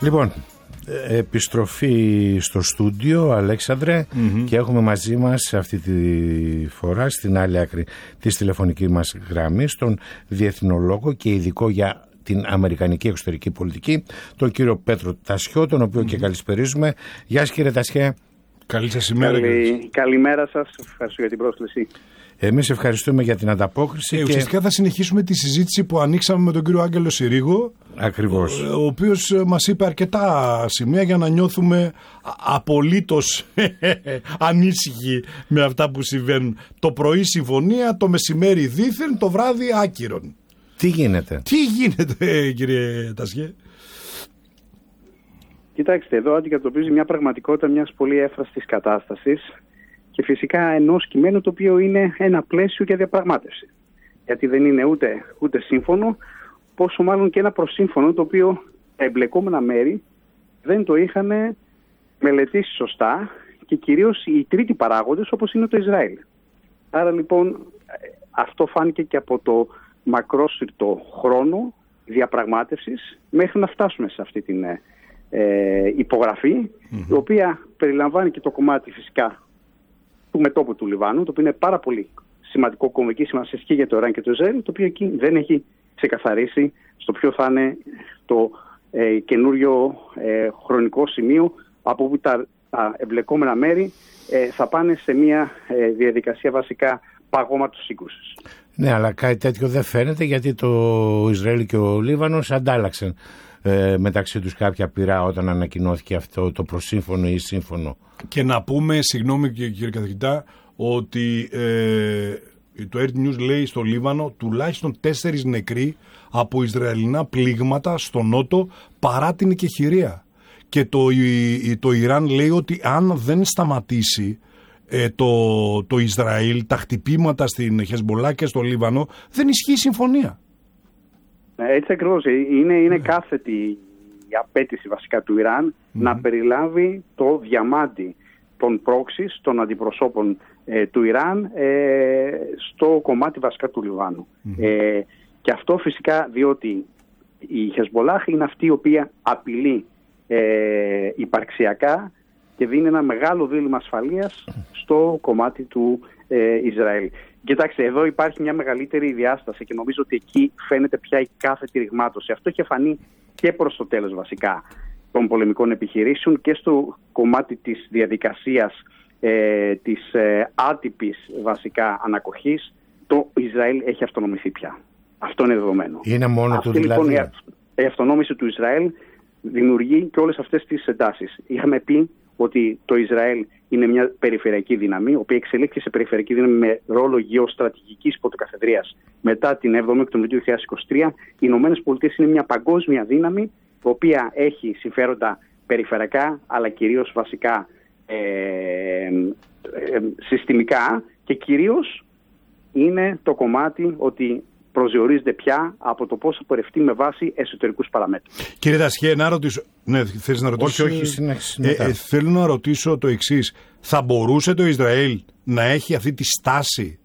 Λοιπόν, επιστροφή στο στούντιο, Αλέξανδρε, και έχουμε μαζί μας αυτή τη φορά στην άλλη άκρη της τηλεφωνικής μας γραμμής τον διεθνολόγο και ειδικό για την αμερικανική εξωτερική πολιτική, τον κύριο Πέτρο Τασιό, τον οποίο και καλησπερίζουμε. Γεια σας, κύριε Τασιέ. Καλή σας ημέρα. Καλημέρα σας, ευχαριστώ για την πρόσκληση. Εμείς ευχαριστούμε για την ανταπόκριση. Ουσιαστικά θα συνεχίσουμε τη συζήτηση που ανοίξαμε με τον κύριο Άγγελο Συρίγο. Ακριβώς. Ο οποίος μας είπε αρκετά σημεία για να νιώθουμε απολύτως ανήσυχοι με αυτά που συμβαίνουν. Το πρωί συμφωνία, το μεσημέρι δήθεν, το βράδυ άκυρον. Τι γίνεται? Κύριε Τασιέ? Κοιτάξτε, εδώ αντικατοπτρίζει μια πραγματικότητα μιας πολύ εύθραστης κατάστασης και φυσικά ενός κειμένου το οποίο είναι ένα πλαίσιο για διαπραγμάτευση. Γιατί δεν είναι ούτε σύμφωνο, πόσο μάλλον και ένα προσύμφωνο το οποίο τα εμπλεκόμενα μέρη δεν το είχαν μελετήσει σωστά και κυρίως οι τρίτοι παράγοντες όπως είναι το Ισραήλ. Άρα λοιπόν αυτό φάνηκε και από το μακρόσυρτο χρόνο διαπραγμάτευσης μέχρι να φτάσουμε σε αυτή την υπογραφή, η οποία περιλαμβάνει και το κομμάτι φυσικά του μετώπου του Λιβάνου, το οποίο είναι πάρα πολύ σημαντικό, κομβική σημασία και για το Ιράν και το Ισραήλ, το οποίο εκεί δεν έχει ξεκαθαρίσει στο ποιο θα είναι το καινούριο χρονικό σημείο από όπου τα εμπλεκόμενα μέρη θα πάνε σε μια διαδικασία βασικά παγώματος σύγκρουσης. Ναι, αλλά κάτι τέτοιο δεν φαίνεται, γιατί το Ισραήλ και ο Λίβανος αντάλλαξαν μεταξύ τους κάποια πειρά όταν ανακοινώθηκε αυτό το προσύμφωνο ή σύμφωνο. Και να πούμε, συγγνώμη κύριε καθηγητά, ότι το Earth News λέει στο Λίβανο τουλάχιστον 4 νεκροί από Ισραηλινά πλήγματα στο νότο παρά την εκεχηρία. Και το Ιράν λέει ότι αν δεν σταματήσει το Ισραήλ τα χτυπήματα στην Χεσμολά και στο Λίβανο, δεν ισχύει η συμφωνία. Έτσι ακριβώς. Είναι κάθετη η απέτηση βασικά του Ιράν να περιλάβει το διαμάντι των πρόξης, των αντιπροσώπων του Ιράν στο κομμάτι βασικά του Λιβάνου. Και αυτό φυσικά διότι η Χεσμολάχ είναι αυτή η οποία απειλεί υπαρξιακά και δίνει ένα μεγάλο δίλημμα ασφαλείας στο κομμάτι του Ισραήλ. Κοιτάξτε, εδώ υπάρχει μια μεγαλύτερη διάσταση και νομίζω ότι εκεί φαίνεται πια η κάθετη ρηγμάτωση. Αυτό είχε φανεί και προς το τέλος βασικά των πολεμικών επιχειρήσεων και στο κομμάτι της διαδικασίας της άτυπης βασικά ανακοχής. Το Ισραήλ έχει αυτονομηθεί πια. Αυτό είναι δεδομένο. Είναι μόνο του δηλαδή. Λοιπόν, η αυτονόμηση του Ισραήλ δημιουργεί και όλες αυτές τις εντάσεις. Είχαμε πει ότι το Ισραήλ είναι μια περιφερειακή δύναμη, η οποία εξελίχθηκε σε περιφερειακή δύναμη με ρόλο γεωστρατηγικής πρωτοκαθεδρίας μετά την 7η Οκτωβρίου 2023. Οι Ηνωμένες Πολιτείες είναι μια παγκόσμια δύναμη, η οποία έχει συμφέροντα περιφερειακά, αλλά κυρίως βασικά συστημικά, και κυρίως είναι το κομμάτι ότι προσδιορίζεται πια από το πώς θα πορευτεί με βάση εσωτερικούς παραμέτρους. Κύριε Τασιέ, να ρωτήσω. Ναι, θέλεις να ρωτήσω? Όχι, θέλω να ρωτήσω το εξής. Θα μπορούσε το Ισραήλ να έχει αυτή τη στάση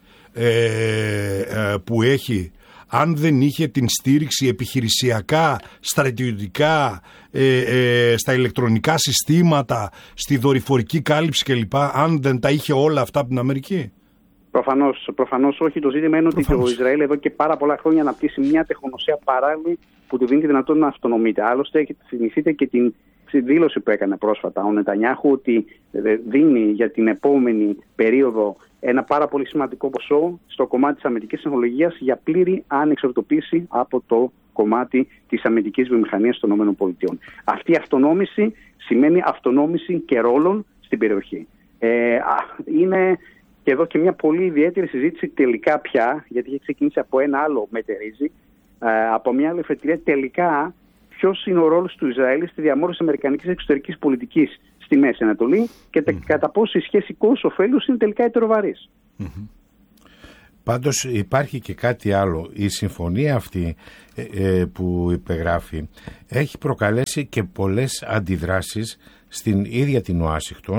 που έχει αν δεν είχε την στήριξη επιχειρησιακά, στρατιωτικά, στα ηλεκτρονικά συστήματα, στη δορυφορική κάλυψη κλπ, αν δεν τα είχε όλα αυτά από την Αμερική? Προφανώς όχι. Το ζήτημα είναι ότι το Ισραήλ εδώ και πάρα πολλά χρόνια αναπτύσσει μια τεχνογνωσία παράλληλη που του δίνει τη δυνατότητα να αυτονομείται. Άλλωστε, θυμηθείτε και την δήλωση που έκανε πρόσφατα ο Νετανιάχου ότι δίνει για την επόμενη περίοδο ένα πάρα πολύ σημαντικό ποσό στο κομμάτι της αμυντικής τεχνολογίας για πλήρη ανεξαρτοποίηση από το κομμάτι της αμυντικής βιομηχανίας των ΗΠΑ. Αυτή η αυτονόμηση σημαίνει αυτονόμηση και ρόλων στην περιοχή. Είναι και εδώ και μια πολύ ιδιαίτερη συζήτηση τελικά πια, γιατί είχε ξεκινήσει από ένα άλλο μετερίζει, από μια άλλη εφετηρία, τελικά ποιος είναι ο ρόλος του Ισραήλ στη διαμόρφωση αμερικανικής εξωτερικής πολιτικής στη Μέση Ανατολή και κατά πόσο η σχέση κόστος-οφέλους είναι τελικά ετεροβαρής. Πάντως υπάρχει και κάτι άλλο. Η συμφωνία αυτή που υπεγράφει έχει προκαλέσει και πολλές αντιδράσεις στην ίδια την Ουάσιγκτον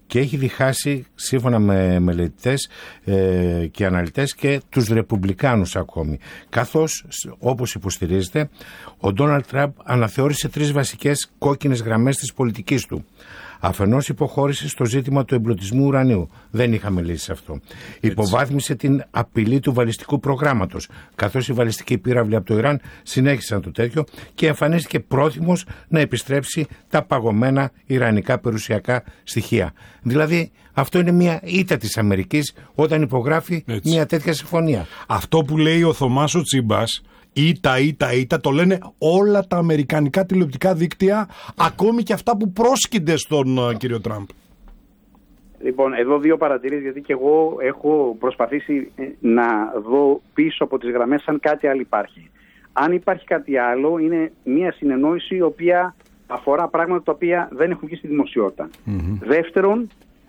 και έχει διχάσει, σύμφωνα με μελετητές και αναλυτές, και τους ρεπουμπλικάνους ακόμη. Καθώς, όπως υποστηρίζεται, ο Ντόναλντ Τραμπ αναθεώρησε 3 βασικές κόκκινες γραμμές της πολιτικής του. Αφενός υποχώρησε στο ζήτημα του εμπλουτισμού ουρανίου. Δεν είχαμε λύσει σε αυτό. Υποβάθμισε την απειλή του βαλιστικού προγράμματος, καθώς οι βαλιστικοί πύραυλοι από το Ιράν συνέχισαν το τέτοιο, και εμφανίστηκε πρόθυμος να επιστρέψει τα παγωμένα ιρανικά περιουσιακά στοιχεία. Δηλαδή, αυτό είναι μια ήττα της Αμερικής όταν υπογράφει μια τέτοια συμφωνία. Αυτό που λέει ο Θωμάς Τσίμπας, ήττα, το λένε όλα τα αμερικανικά τηλεοπτικά δίκτυα, ακόμη και αυτά που πρόσκυνται στον κύριο Τραμπ. Λοιπόν, εδώ 2 παρατηρήσεις, γιατί και εγώ έχω προσπαθήσει να δω πίσω από τις γραμμές αν κάτι άλλο υπάρχει. Αν υπάρχει κάτι άλλο, είναι μια συνεννόηση η οποία αφορά πράγματα τα οποία δεν έχουν βγει στη δημοσιότητα. Δεύτερον,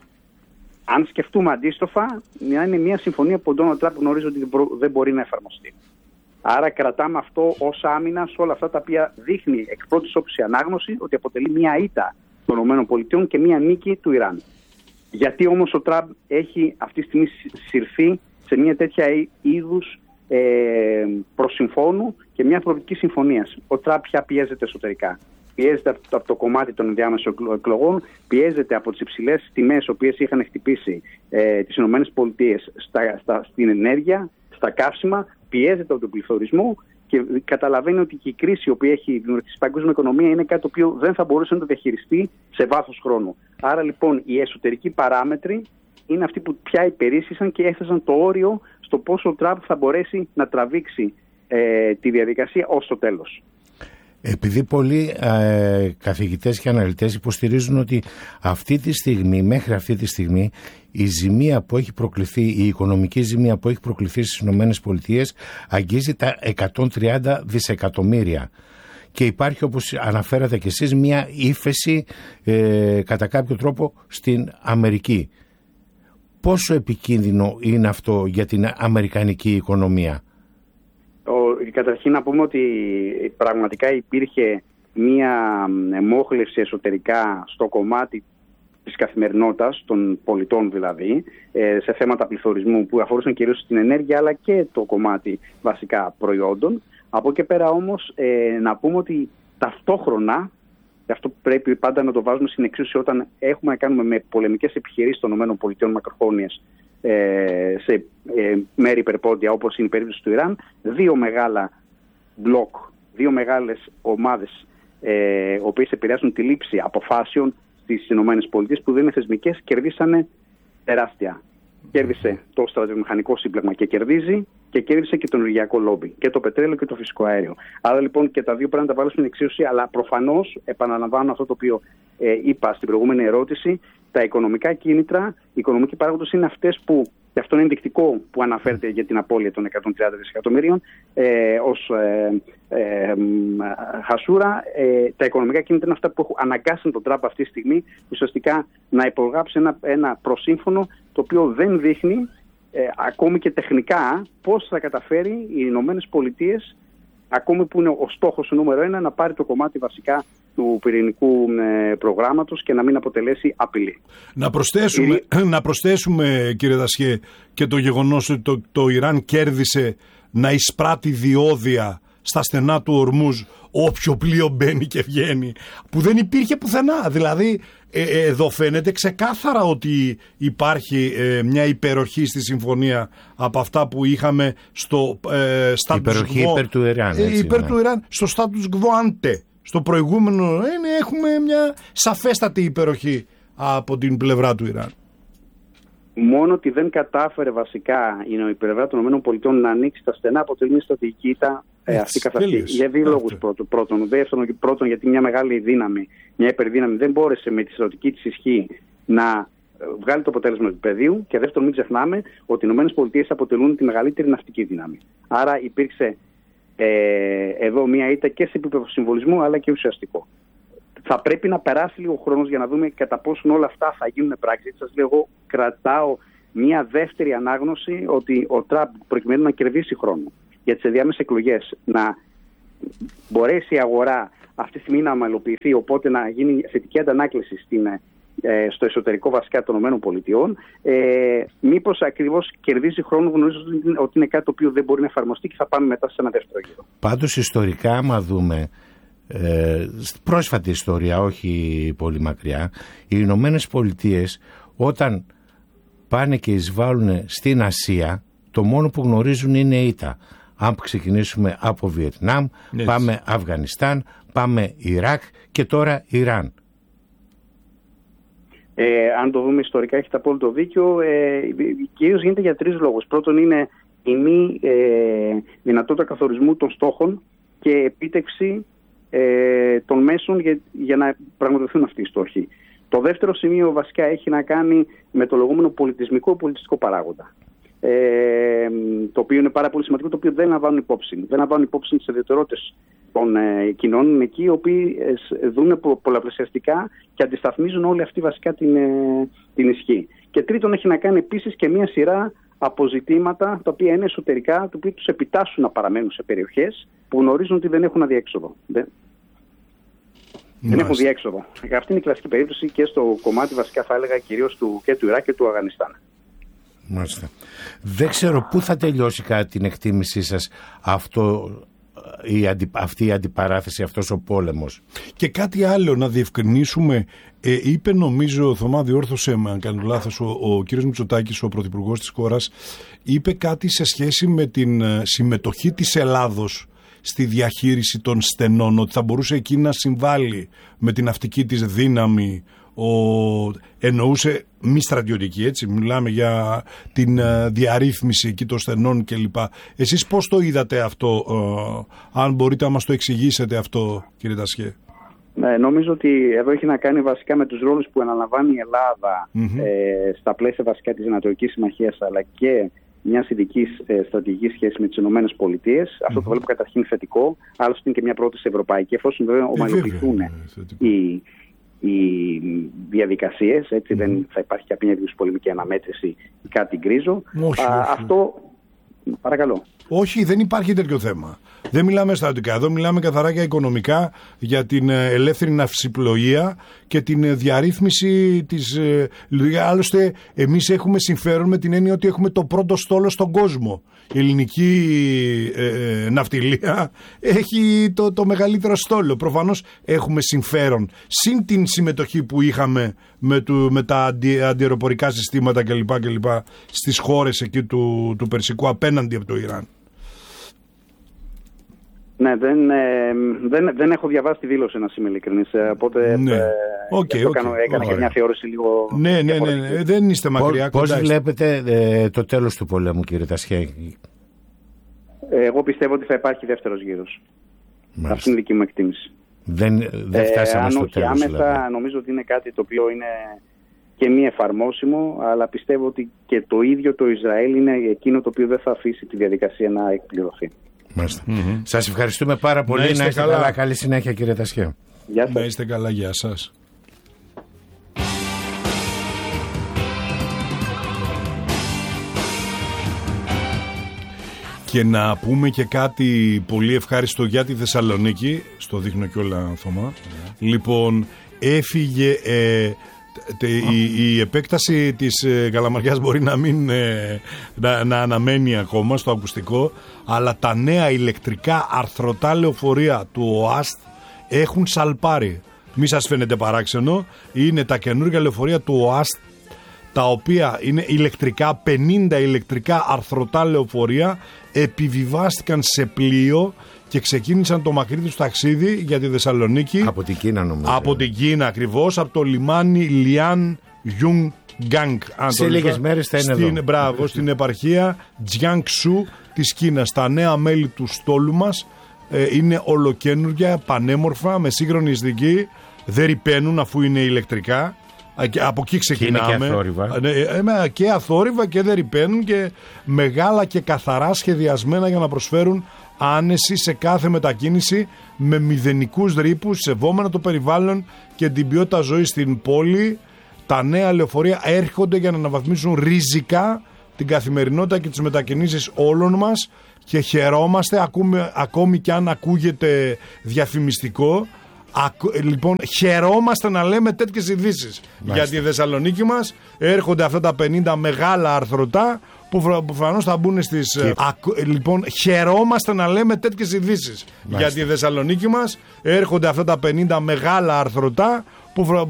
αν σκεφτούμε αντίστροφα, είναι μια συμφωνία που ο Ντόναλντ Τραμπ γνωρίζει ότι δεν μπορεί να εφαρμοστεί. Άρα κρατάμε αυτό ως άμυνα σε όλα αυτά τα οποία δείχνει εκ πρώτης όψης η ανάγνωση ότι αποτελεί μια ήττα των ΗΠΑ και μια νίκη του Ιράν. Γιατί όμως ο Τραμπ έχει αυτή τη στιγμή συρθεί σε μια τέτοια είδους προσυμφώνου και μια προοπτική συμφωνία. Ο Τραμπ πια πιέζεται εσωτερικά. Πιέζεται από το κομμάτι των ενδιάμεσων εκλογών, πιέζεται από τις υψηλές τιμές οι οποίες είχαν χτυπήσει τις ΗΠΑ στην ενέργεια, στα καύσιμα, πιέζεται από τον πληθωρισμό και καταλαβαίνει ότι και η κρίση η οποία έχει δημιουργηθεί στην παγκόσμια οικονομία είναι κάτι το οποίο δεν θα μπορούσε να το διαχειριστεί σε βάθος χρόνου. Άρα λοιπόν οι εσωτερικοί παράμετροι είναι αυτοί που πια υπερίσχυσαν και έφτασαν το όριο στο πόσο ο Τραμπ θα μπορέσει να τραβήξει τη διαδικασία ως το τέλος. Επειδή πολλοί καθηγητές και αναλυτές υποστηρίζουν ότι μέχρι αυτή τη στιγμή η ζημία που έχει προκληθεί, η οικονομική ζημία που έχει προκληθεί στις ΗΠΑ αγγίζει τα 130 δισεκατομμύρια. Και υπάρχει, όπως αναφέρατε και εσείς, μια ύφεση κατά κάποιο τρόπο στην Αμερική. Πόσο επικίνδυνο είναι αυτό για την αμερικανική οικονομία? Καταρχήν να πούμε ότι πραγματικά υπήρχε μία μόχλευση εσωτερικά στο κομμάτι της καθημερινότητας των πολιτών, δηλαδή σε θέματα πληθωρισμού που αφορούσαν κυρίως την ενέργεια αλλά και το κομμάτι βασικά προϊόντων. Από εκεί πέρα όμως να πούμε ότι ταυτόχρονα, και αυτό πρέπει πάντα να το βάζουμε στην εξίσωση όταν έχουμε να κάνουμε με πολεμικές επιχειρήσεις των ΗΠΑ μακροχρόνιες σε μέρη υπερπόντια όπως είναι η περίπτωση του Ιράν, 2 μεγάλα μπλοκ, 2 μεγάλες ομάδες οι οποίες επηρεάζουν τη λήψη αποφάσεων στις ΗΠΑ που δεν είναι θεσμικές, κερδίσανε τεράστια. Κέρδισε το στρατιωτομηχανικό σύμπλεγμα και κερδίζει, και κέρδισε και το ενεργειακό λόμπι, και το πετρέλαιο και το φυσικό αέριο. Άρα λοιπόν και τα 2 πρέπει να τα βάλω στην εξίσωση, αλλά προφανώς επαναλαμβάνω αυτό το οποίο είπα στην προηγούμενη ερώτηση. Τα οικονομικά κίνητρα, οι οικονομικοί παράγοντες είναι αυτές που, και αυτό είναι ενδεικτικό που αναφέρεται για την απώλεια των 130 δισεκατομμυρίων ως χασούρα. Τα οικονομικά κίνητρα είναι αυτά που αναγκάσαν τον Τραμπ αυτή τη στιγμή ουσιαστικά να υπογράψει ένα προσύμφωνο το οποίο δεν δείχνει ακόμη και τεχνικά πώς θα καταφέρει οι Ηνωμένες Πολιτείες, ακόμη που είναι ο στόχος νούμερο 1, να πάρει το κομμάτι βασικά του πυρηνικού προγράμματος και να μην αποτελέσει απειλή. Να προσθέσουμε κύριε Δασιέ και το γεγονός ότι το Ιράν κέρδισε να εισπράττει διόδια στα στενά του Ορμούζ όποιο πλοίο μπαίνει και βγαίνει, που δεν υπήρχε πουθενά. Δηλαδή εδώ φαίνεται ξεκάθαρα ότι υπάρχει μια υπεροχή στη συμφωνία από αυτά που είχαμε στο status υπεροχή quo. Υπέρ του Ιράν. Του Ιράν, στο status quo ante. Στο προηγούμενο έχουμε μια σαφέστατη υπεροχή από την πλευρά του Ιράν. Μόνο ότι δεν κατάφερε βασικά η πλευρά των ΗΠΑ να ανοίξει τα στενά αποτελεί μια στρατηγική ήττα αυτή καθ' αυτή. Για 2 λόγους πρώτον. Πρώτον, γιατί μια μεγάλη δύναμη, μια υπερδύναμη δεν μπόρεσε με τη στρατηγική της ισχύ να βγάλει το αποτέλεσμα του πεδίου. Και δεύτερον, μην ξεχνάμε ότι οι ΗΠΑ αποτελούν τη μεγαλύτερη ναυτική δύναμη. Άρα υπήρξε εδώ μια ήττα και σε επίπεδο συμβολισμού αλλά και ουσιαστικό. Θα πρέπει να περάσει λίγο χρόνος για να δούμε κατά πόσον όλα αυτά θα γίνουν πράξη. Σας λέω, εγώ κρατάω μια δεύτερη ανάγνωση ότι ο Τραμπ, προκειμένου να κερδίσει χρόνο για τις ενδιάμεσες εκλογές, να μπορέσει η αγορά αυτή τη στιγμή να αμαλοποιηθεί, οπότε να γίνει θετική αντανάκλαση στην στο εσωτερικό βασικά των ΗΠΑ, μήπως ακριβώς κερδίζει χρόνο γνωρίζοντας ότι είναι κάτι το οποίο δεν μπορεί να εφαρμοστεί και θα πάμε μετά σε ένα δεύτερο γύρο. Πάντως ιστορικά, άμα δούμε πρόσφατη ιστορία, όχι πολύ μακριά, οι Ηνωμένες Πολιτείες όταν πάνε και εισβάλλουν στην Ασία, το μόνο που γνωρίζουν είναι ήττα. Αν ξεκινήσουμε από Βιετνάμ, πάμε Αφγανιστάν, πάμε Ιράκ και τώρα Ιράν. Αν το δούμε ιστορικά, έχετε απόλυτο δίκιο. Κυρίως γίνεται για 3 λόγους. Πρώτον είναι η μη δυνατότητα καθορισμού των στόχων και επίτευξη των μέσων για να πραγματοποιηθούν αυτοί οι στόχοι. Το δεύτερο σημείο βασικά έχει να κάνει με το λεγόμενο πολιτιστικό παράγοντα. Το οποίο είναι πάρα πολύ σημαντικό, το οποίο δεν λαμβάνουν υπόψη. Δεν λαμβάνουν υπόψη τις ιδιαιτερότητες των κοινών εκεί, οι οποίοι δουν πολλαπλασιαστικά και αντισταθμίζουν όλη αυτή βασικά την ισχύ. Και τρίτον, έχει να κάνει επίσης και μια σειρά αποζητήματα τα οποία είναι εσωτερικά, τα οποία τους επιτάσσουν να παραμένουν σε περιοχές που γνωρίζουν ότι δεν έχουν αδιέξοδο. Δεν έχουν διέξοδο. Αυτή είναι η κλασική περίπτωση και στο κομμάτι βασικά θα έλεγα κυρίως και του Ιράκ και του Αφγανιστάν. Μάλιστα. Δεν ξέρω πού θα τελειώσει κατά την εκτίμησή σας αυτή η αντιπαράθεση, αυτός ο πόλεμος. Και κάτι άλλο να διευκρινίσουμε. Είπε, νομίζω, Θωμά, διόρθωσε με αν κάνω λάθος, ο κύριος Μητσοτάκης, ο πρωθυπουργός της χώρας, είπε κάτι σε σχέση με την συμμετοχή της Ελλάδος στη διαχείριση των στενών, ότι θα μπορούσε εκεί να συμβάλλει με την ναυτική της δύναμη. Εννοούσε μη στρατιωτική, έτσι, μιλάμε για την διαρρύθμιση εκεί των στενών κλπ. Εσείς πώς το είδατε αυτό, αν μπορείτε να μας το εξηγήσετε αυτό, κύριε Τασιέ? Νομίζω ότι εδώ έχει να κάνει βασικά με τους ρόλους που αναλαμβάνει η Ελλάδα στα πλαίσια βασικά της Ανατολικής Συμμαχίας, αλλά και μια ειδική στρατηγική σχέση με τις ΗΠΑ. Αυτό το βλέπω καταρχήν θετικό, άλλωστε είναι και μια πρόταση ευρωπαϊκή, εφόσον βέβαια ομαλοποιηθούν οι διαδικασίες, έτσι δεν θα υπάρχει κάποια πολεμική αναμέτρηση ή κάτι γκρίζο. Όχι. Αυτό, παρακαλώ. Όχι, δεν υπάρχει τέτοιο θέμα. Δεν μιλάμε στρατιωτικά. Εδώ μιλάμε καθαρά για οικονομικά, για την ελεύθερη ναυσιπλοεία και την διαρρύθμιση της λειτουργίας. Άλλωστε, εμείς έχουμε συμφέρον με την έννοια ότι έχουμε το πρώτο στόλο στον κόσμο. Η ελληνική ναυτιλία έχει το μεγαλύτερο στόλο. Προφανώς έχουμε συμφέρον. Συν την συμμετοχή που είχαμε με τα αντιαεροπορικά συστήματα κλπ. Στις χώρες εκεί του Περσικού απέναντι από το Ιράν. Ναι, δεν έχω διαβάσει τη δήλωση, να είμαι ειλικρινής, οπότε έκανα και μια θεώρηση λίγο... Ναι, δεν είστε μακριά. Πώς βλέπετε το τέλος του πολέμου, κύριε Τασιέ? Εγώ πιστεύω ότι θα υπάρχει δεύτερος γύρος. Αυτή είναι η δική μου εκτίμηση. Δεν φτάσαμε στο τέλος. Άμεσα δηλαδή. Νομίζω ότι είναι κάτι το οποίο είναι και μη εφαρμόσιμο, αλλά πιστεύω ότι και το ίδιο το Ισραήλ είναι εκείνο το οποίο δεν θα αφήσει τη διαδικασία να εκπληρωθεί. Σας ευχαριστούμε πάρα πολύ. Να είστε καλά. Καλή συνέχεια, κύριε Τασιέ. Γεια σας. Να είστε καλά. Γεια σας. Και να πούμε και κάτι πολύ ευχάριστο για τη Θεσσαλονίκη. Στο δείχνω κιόλα, Θωμά. Λοιπόν, έφυγε... η επέκταση της Καλαμαριάς μπορεί να αναμένει ακόμα στο ακουστικό, αλλά τα νέα ηλεκτρικά αρθρωτά λεωφορεία του ΟΑΣΤ έχουν σαλπάρει. Μη σας φαίνεται παράξενο, είναι τα καινούργια λεωφορεία του ΟΑΣΤ, τα οποία είναι ηλεκτρικά, 50 ηλεκτρικά αρθρωτά λεωφορεία επιβιβάστηκαν σε πλοίο και ξεκίνησαν το μακρύ τους ταξίδι για τη Θεσσαλονίκη. Από την Κίνα, νομίζω. Από την Κίνα ακριβώς, από το λιμάνι Λιάν Γιούγκ Γκάνγκ. Σε λίγες μέρες θα είναι εδώ. Μπράβο, στην επαρχία Τζιάνγκσου της Κίνας. Τα νέα μέλη του στόλου μας είναι ολοκένουργια, πανέμορφα, με σύγχρονη ειδική. Δεν ρυπαίνουν αφού είναι ηλεκτρικά. Από εκεί ξεκινάμε. Και αθόρυβα. Και αθόρυβα και δεν ρυπαίνουν, και μεγάλα και καθαρά σχεδιασμένα για να προσφέρουν άνεση σε κάθε μετακίνηση, με μηδενικούς ρήπους, σεβόμενα το περιβάλλον και την ποιότητα ζωής στην πόλη. Τα νέα λεωφορεία έρχονται για να αναβαθμίσουν ριζικά την καθημερινότητα και τις μετακινήσεις όλων μας, και χαιρόμαστε, ακόμη και αν ακούγεται διαφημιστικό, Λοιπόν, χαιρόμαστε να λέμε τέτοιες ειδήσεις. Για τη Θεσσαλονίκη μας έρχονται αυτά τα 50 μεγάλα αρθρωτά που προφανώς θα μπουν στις... Λοιπόν, χαιρόμαστε να λέμε τέτοιες ειδήσεις. Για τη Θεσσαλονίκη μας έρχονται αυτά τα 50 μεγάλα αρθρωτά που